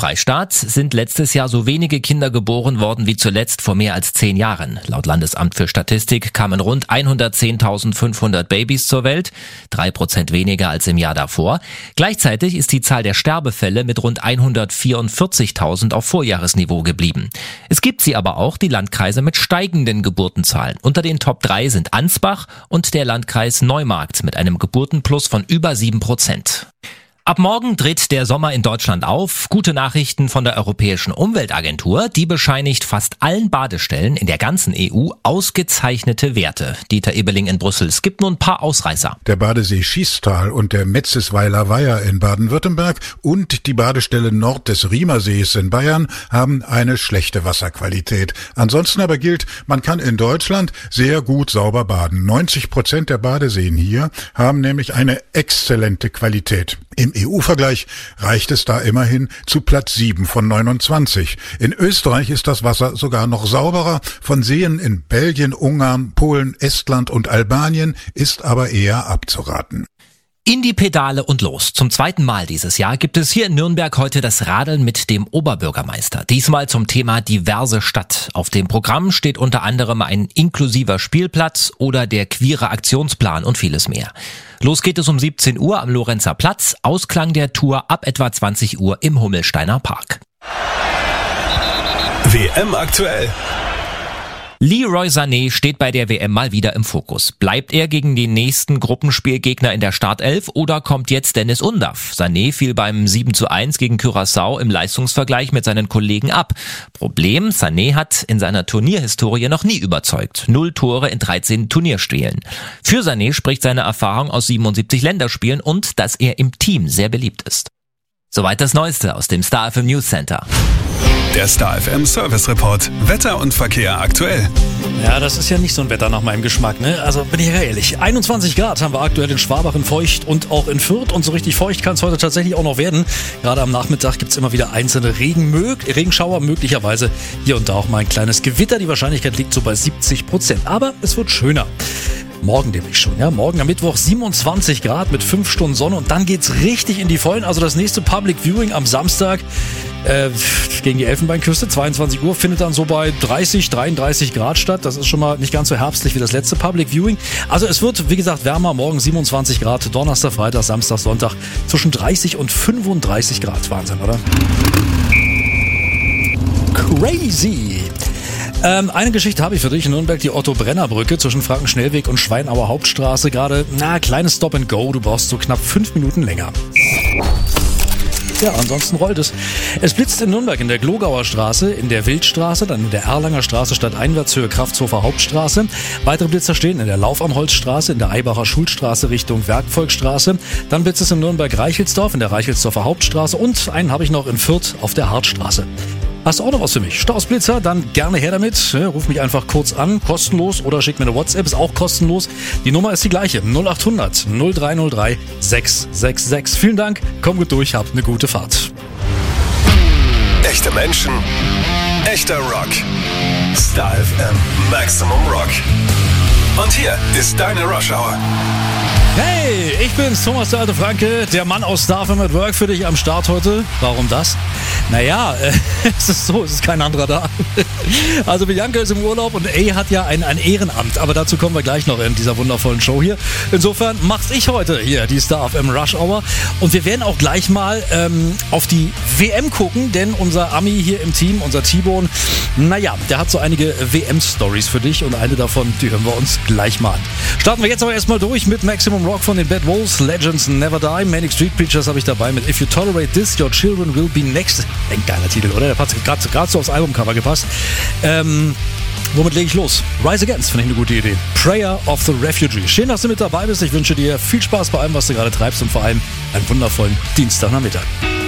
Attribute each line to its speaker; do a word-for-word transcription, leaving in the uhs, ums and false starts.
Speaker 1: Freistaat sind letztes Jahr so wenige Kinder geboren worden wie zuletzt vor mehr als zehn Jahren. Laut Landesamt für Statistik kamen rund hundertzehntausendfünfhundert Babys zur Welt, drei Prozent weniger als im Jahr davor. Gleichzeitig ist die Zahl der Sterbefälle mit rund hundertvierundvierzigtausend auf Vorjahresniveau geblieben. Es gibt sie aber auch, die Landkreise mit steigenden Geburtenzahlen. Unter den Top drei sind Ansbach und der Landkreis Neumarkt mit einem Geburtenplus von über sieben Prozent. Ab morgen dreht der Sommer in Deutschland auf. Gute Nachrichten von der Europäischen Umweltagentur. Die bescheinigt fast allen Badestellen in der ganzen E U ausgezeichnete Werte. Dieter Ebeling in Brüssel. Es gibt nur ein paar Ausreißer.
Speaker 2: Der Badesee Schiestal und der Metzesweiler Weiher in Baden-Württemberg und die Badestelle Nord des Riemersees in Bayern haben eine schlechte Wasserqualität. Ansonsten aber gilt, man kann in Deutschland sehr gut sauber baden. neunzig Prozent der Badeseen hier haben nämlich eine exzellente Qualität. Im E U-Vergleich reicht es da immerhin zu Platz sieben von neunundzwanzig. In Österreich ist das Wasser sogar noch sauberer. Von Seen in Belgien, Ungarn, Polen, Estland und Albanien ist aber eher abzuraten.
Speaker 1: In die Pedale und los. Zum zweiten Mal dieses Jahr gibt es hier in Nürnberg heute das Radeln mit dem Oberbürgermeister. Diesmal zum Thema diverse Stadt. Auf dem Programm steht unter anderem ein inklusiver Spielplatz oder der queere Aktionsplan und vieles mehr. Los geht es um siebzehn Uhr am Lorenzer Platz. Ausklang der Tour ab etwa zwanzig Uhr im Hummelsteiner Park.
Speaker 3: W M aktuell.
Speaker 1: Leroy Sané steht bei der W M mal wieder im Fokus. Bleibt er gegen den nächsten Gruppenspielgegner in der Startelf oder kommt jetzt Dennis Undaff? Sané fiel beim sieben zu eins gegen Curaçao im Leistungsvergleich mit seinen Kollegen ab. Problem, Sané hat in seiner Turnierhistorie noch nie überzeugt. Null Tore in dreizehn Turnierspielen. Für Sané spricht seine Erfahrung aus siebenundsiebzig Länderspielen und dass er im Team sehr beliebt ist. Soweit das Neueste aus dem Star F M News Center.
Speaker 3: Der Star F M Service Report. Wetter und Verkehr aktuell.
Speaker 4: Ja, das ist ja nicht so ein Wetter nach meinem Geschmack, ne? Also bin ich ja ehrlich. einundzwanzig Grad haben wir aktuell in Schwabach, in Feucht und auch in Fürth. Und so richtig feucht kann es heute tatsächlich auch noch werden. Gerade am Nachmittag gibt es immer wieder einzelne Regenmö- Regenschauer, möglicherweise hier und da auch mal ein kleines Gewitter. Die Wahrscheinlichkeit liegt so bei siebzig Prozent. Aber es wird schöner. Morgen nämlich schon, ja. Morgen am Mittwoch siebenundzwanzig Grad mit fünf Stunden Sonne und dann geht's richtig in die Vollen. Also das nächste Public Viewing am Samstag äh, gegen die Elfenbeinküste, zweiundzwanzig Uhr, findet dann so bei dreißig, dreiunddreißig Grad statt. Das ist schon mal nicht ganz so herbstlich wie das letzte Public Viewing. Also es wird, wie gesagt, wärmer. Morgen siebenundzwanzig Grad, Donnerstag, Freitag, Samstag, Sonntag zwischen dreißig und fünfunddreißig Grad. Wahnsinn, oder? Crazy! Ähm, eine Geschichte habe ich für dich in Nürnberg, die Otto-Brenner-Brücke zwischen Frankenschnellweg und Schweinauer Hauptstraße. Gerade, na, kleines Stop and Go, du brauchst so knapp fünf Minuten länger. Ja, ansonsten rollt es. Es blitzt in Nürnberg in der Glogauer Straße, in der Wildstraße, dann in der Erlanger Straße stadteinwärtshöhe Kraftshofer Hauptstraße. Weitere Blitzer stehen in der Lauf am Holzstraße, in der Eibacher Schulstraße Richtung Werkvolksstraße. Dann blitzt es in Nürnberg-Reichelsdorf, in der Reichelsdorfer Hauptstraße und einen habe ich noch in Fürth auf der Hartstraße. Hast du auch noch was für mich? Stausblitzer? Dann gerne her damit. Ja, ruf mich einfach kurz an, kostenlos, oder schick mir eine WhatsApp, ist auch kostenlos. Die Nummer ist die gleiche, null acht hundert null drei null drei sechs sechs sechs. Vielen Dank, komm gut durch, habt eine gute Fahrt.
Speaker 3: Echte Menschen, echter Rock. Star F M Maximum Rock. Und hier ist deine Rush Hour.
Speaker 4: Hey, ich bin's, Thomas der alte Franke, der Mann aus Star F M at Work für dich am Start heute. Warum das? Naja, äh, es ist so, es ist kein anderer da. Also Bianca ist im Urlaub und A hat ja ein, ein Ehrenamt, aber dazu kommen wir gleich noch in dieser wundervollen Show hier. Insofern mach's ich heute hier, die Star F M Rush Hour. Und wir werden auch gleich mal ähm, auf die W M gucken, denn unser Ami hier im Team, unser T-Bone, naja, der hat so einige W M-Stories für dich und eine davon, die hören wir uns gleich mal an. Starten wir jetzt aber erstmal durch mit Maximum Rock von den Bad Wolves, Legends Never Die, Manic Street Preachers habe ich dabei mit If You Tolerate This, Your Children Will Be Next. Ein geiler Titel, oder? Der hat gerade so aufs Albumcover gepasst. Ähm, womit lege ich los? Rise Against, finde ich eine gute Idee. Prayer of the Refugee. Schön, dass du mit dabei bist. Ich wünsche dir viel Spaß bei allem, was du gerade treibst und vor allem einen wundervollen Dienstagnachmittag.